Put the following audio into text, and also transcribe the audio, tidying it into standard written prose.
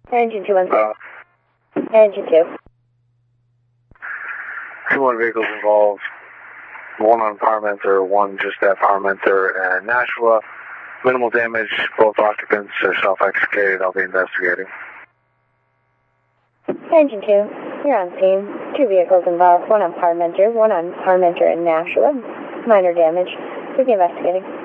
Engine 210. Engine 2. 2 motor vehicles involved. 1 on Parmenter, 1 just at Parmenter and Nashua. Minimal damage. Both occupants are self-extricated. I'll be investigating. Engine 2, you're on scene. 2 vehicles involved. 1 on Parmenter, 1 on Parmenter and Nashua. Minor damage. We'll be investigating.